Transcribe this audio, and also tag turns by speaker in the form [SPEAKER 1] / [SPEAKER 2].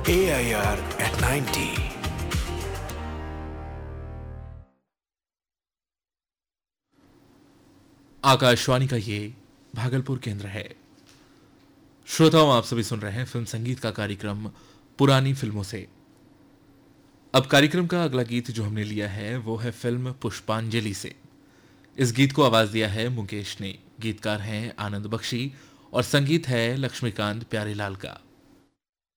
[SPEAKER 1] AIR at 90.
[SPEAKER 2] Akashvani का ये भागलपुर केंद्र है। श्रोताओं, आप सभी सुन रहे हैं फिल्म संगीत का कार्यक्रम पुरानी फिल्मों से। अब कार्यक्रम का अगला गीत जो हमने लिया है वो है फिल्म पुष्पांजलि से। इस गीत को आवाज दिया है मुकेश ने। गीतकार हैं आनंद बख्शी और संगीत है लक्ष्मीकांत प्यारेलाल का।